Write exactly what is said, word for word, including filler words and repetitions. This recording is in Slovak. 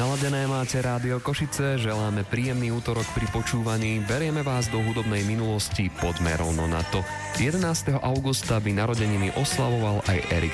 Naladené máte Rádio Košice, želáme príjemný útorok pri počúvaní, berieme vás do hudobnej minulosti, poďme rovno na to. jedenásteho augusta by narodeniny oslavoval aj Erik